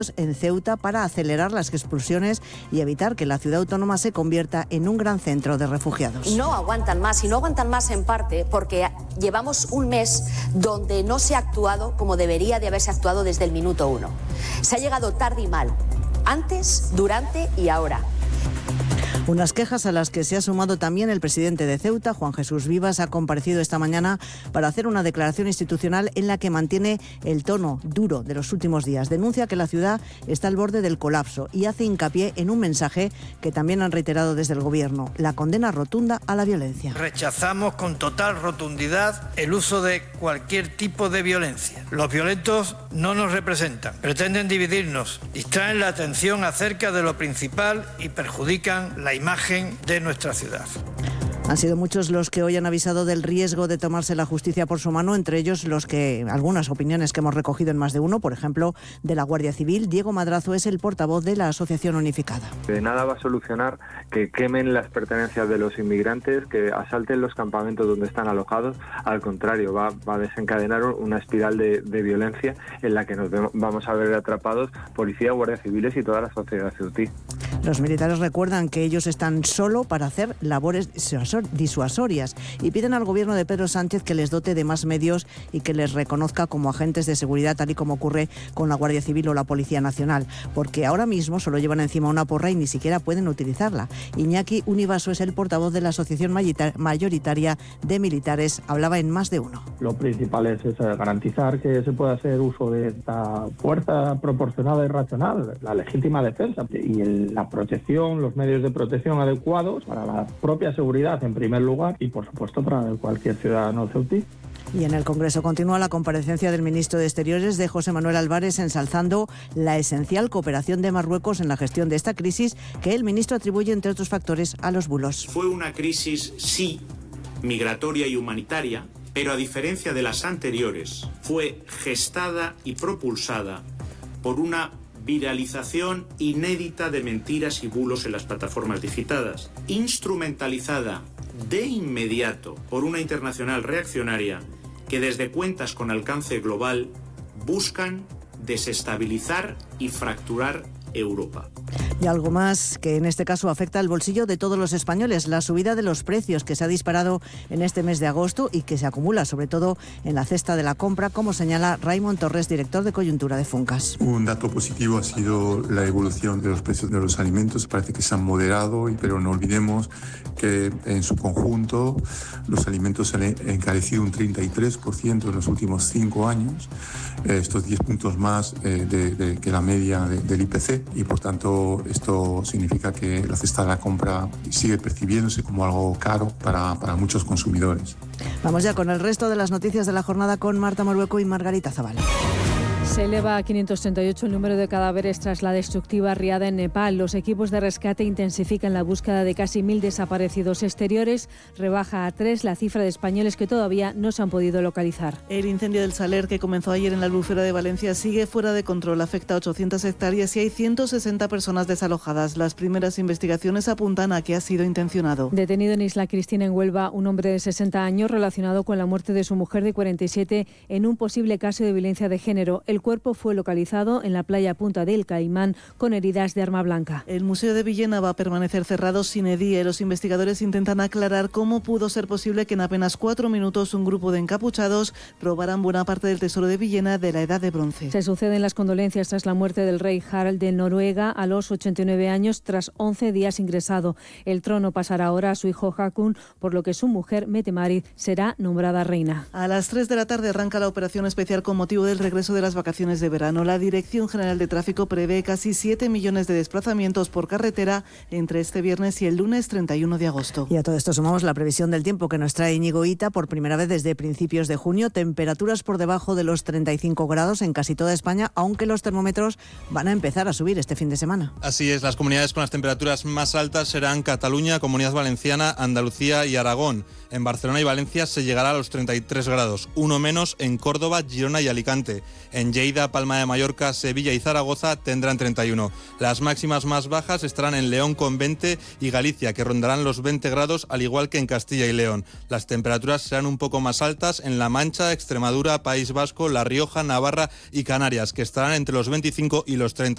en Ceuta para acelerar las expulsiones y evitar que la ciudad autónoma se convierta en un gran centro de refugiados. No aguantan más, y no aguantan más en parte porque llevamos un mes donde no se ha actuado como debería de haberse actuado desde el minuto 1. Se ha llegado tarde y mal, antes, durante y ahora. Unas quejas a las que se ha sumado también el presidente de Ceuta, Juan Jesús Vivas, ha comparecido esta mañana para hacer una declaración institucional en la que mantiene el tono duro de los últimos días. Denuncia que la ciudad está al borde del colapso y hace hincapié en un mensaje que también han reiterado desde el Gobierno: la condena rotunda a la violencia. Rechazamos con total rotundidad el uso de cualquier tipo de violencia. Los violentos no nos representan, pretenden dividirnos, distraen la atención acerca de lo principal y perjudican la imagen de nuestra ciudad. Han sido muchos los que hoy han avisado del riesgo de tomarse la justicia por su mano, entre ellos algunas opiniones que hemos recogido en Más de Uno, por ejemplo, de la Guardia Civil. Diego Madrazo es el portavoz de la Asociación Unificada. De nada va a solucionar que quemen las pertenencias de los inmigrantes, que asalten los campamentos donde están alojados. Al contrario, va a desencadenar una espiral de violencia en la que vamos a ver atrapados policías, guardias civiles y toda la sociedad ceutí. Los militares recuerdan que ellos están solo para hacer labores disuasorias y piden al gobierno de Pedro Sánchez que les dote de más medios y que les reconozca como agentes de seguridad, tal y como ocurre con la Guardia Civil o la Policía Nacional, porque ahora mismo solo llevan encima una porra y ni siquiera pueden utilizarla. Iñaki Univaso es el portavoz de la Asociación Mayoritaria de Militares. Hablaba en Más de Uno. Lo principal es garantizar que se pueda hacer uso de esta fuerza proporcionada y racional, la legítima defensa y la protección, los medios de protección adecuados para la propia seguridad en primer lugar y por supuesto para cualquier ciudadano ceutí. Y en el Congreso continúa la comparecencia del ministro de Exteriores, de José Manuel Álvarez, ensalzando la esencial cooperación de Marruecos en la gestión de esta crisis, que el ministro atribuye, entre otros factores, a los bulos. Fue una crisis, sí, migratoria y humanitaria, pero a diferencia de las anteriores, fue gestada y propulsada por una viralización inédita de mentiras y bulos en las plataformas digitales, instrumentalizada de inmediato por una internacional reaccionaria que desde cuentas con alcance global buscan desestabilizar y fracturar Europa. Y algo más que en este caso afecta al bolsillo de todos los españoles: la subida de los precios que se ha disparado en este mes de agosto y que se acumula sobre todo en la cesta de la compra, como señala Raimon Torres, director de coyuntura de Funcas. Un dato positivo ha sido la evolución de los precios de los alimentos. Parece que se han moderado, pero no olvidemos que en su conjunto los alimentos se han encarecido un 33% en los últimos 5 años, estos 10 puntos más que la media del IPC, y por tanto esto significa que la cesta de la compra sigue percibiéndose como algo caro para muchos consumidores. Vamos ya con el resto de las noticias de la jornada con Marta Morueco y Margarita Zavala. Se eleva a 538 el número de cadáveres tras la destructiva riada en Nepal. Los equipos de rescate intensifican la búsqueda de casi 1.000 desaparecidos exteriores. Rebaja a 3 la cifra de españoles que todavía no se han podido localizar. El incendio del Saler, que comenzó ayer en la Albufera de Valencia, sigue fuera de control. Afecta a 800 hectáreas y hay 160 personas desalojadas. Las primeras investigaciones apuntan a que ha sido intencionado. Detenido en Isla Cristina, en Huelva, un hombre de 60 años relacionado con la muerte de su mujer de 47 en un posible caso de violencia de género. El cuerpo fue localizado en la playa Punta del Caimán con heridas de arma blanca. El Museo de Villena va a permanecer cerrado sin edie. Los investigadores intentan aclarar cómo pudo ser posible que en apenas 4 minutos un grupo de encapuchados robaran buena parte del tesoro de Villena de la Edad de Bronce. Se suceden las condolencias tras la muerte del rey Harald de Noruega a los 89 años tras 11 días ingresado. El trono pasará ahora a su hijo Haakon, por lo que su mujer Mette-Marit será nombrada reina. A las 3 de la tarde arranca la operación especial con motivo del regreso de las vacaciones de verano. La Dirección General de Tráfico prevé casi 7 millones de desplazamientos por carretera entre este viernes y el lunes 31 de agosto. Y a todo esto sumamos la previsión del tiempo que nos trae Íñigo Hita por primera vez desde principios de junio. Temperaturas por debajo de los 35 grados en casi toda España, aunque los termómetros van a empezar a subir este fin de semana. Así es, las comunidades con las temperaturas más altas serán Cataluña, Comunidad Valenciana, Andalucía y Aragón. En Barcelona y Valencia se llegará a los 33 grados, uno menos en Córdoba, Girona y Alicante. En Lleida, Palma de Mallorca, Sevilla y Zaragoza tendrán 31. Las máximas más bajas estarán en León con 20 y Galicia, que rondarán los 20 grados, al igual que en Castilla y León. Las temperaturas serán un poco más altas en La Mancha, Extremadura, País Vasco, La Rioja, Navarra y Canarias, que estarán entre los 25 y los 30.